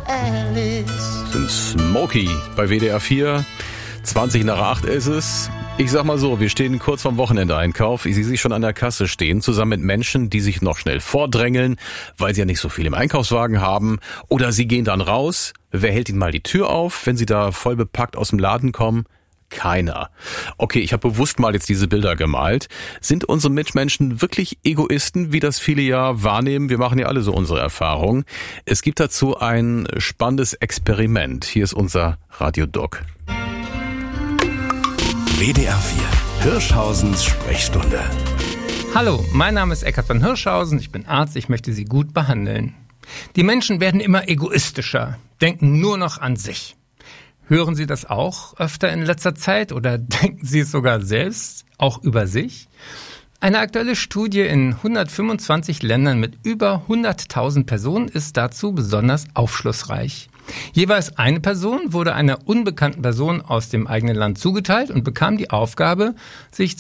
Alice. Sind Smokey bei WDR 4. 7:20 ist es. Ich sag mal so, wir stehen kurz vorm Wochenendeinkauf. Ich sehe Sie schon an der Kasse stehen, zusammen mit Menschen, die sich noch schnell vordrängeln, weil sie ja nicht so viel im Einkaufswagen haben. Oder sie gehen dann raus. Wer hält ihnen mal die Tür auf, wenn sie da voll bepackt aus dem Laden kommen? Keiner. Okay, ich habe bewusst mal jetzt diese Bilder gemalt. Sind unsere Mitmenschen wirklich Egoisten, wie das viele ja wahrnehmen? Wir machen ja alle so unsere Erfahrungen. Es gibt dazu ein spannendes Experiment. Hier ist unser Radiodoc. WDR 4, Hirschhausens Sprechstunde. Hallo, mein Name ist Eckhard von Hirschhausen, ich bin Arzt, ich möchte Sie gut behandeln. Die Menschen werden immer egoistischer, denken nur noch an sich. Hören Sie das auch öfter in letzter Zeit oder denken Sie es sogar selbst, auch über sich? Eine aktuelle Studie in 125 Ländern mit über 100.000 Personen ist dazu besonders aufschlussreich. Jeweils eine Person wurde einer unbekannten Person aus dem eigenen Land zugeteilt und bekam die Aufgabe, sich